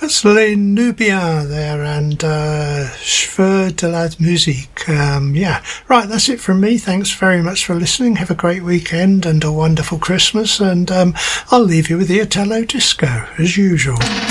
That's Lynn Nubia there and Cheveux de la Musique. Yeah, right, that's it from me. Thanks very much for listening. Have a great weekend and a wonderful Christmas, and I'll leave you with the Italo Disco as usual.